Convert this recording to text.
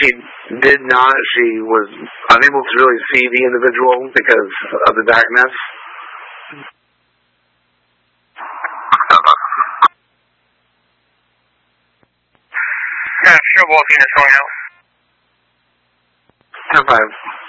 she did not. She was unable to really see the individual because of the darkness. Sure, Wolf units going out. 10-5.